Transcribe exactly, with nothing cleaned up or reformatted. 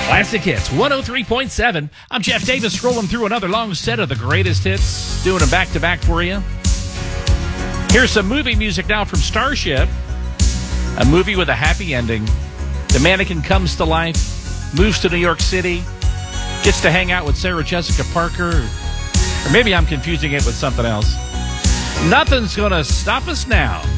Classic Hits, one oh three point seven. I'm Jeff Davis, scrolling through another long set of the greatest hits, doing them back-to-back for you. Here's some movie music now from Starship, a movie with a happy ending. The mannequin comes to life, moves to New York City, gets to hang out with Sarah Jessica Parker, or maybe I'm confusing it with something else. Nothing's going to stop us now.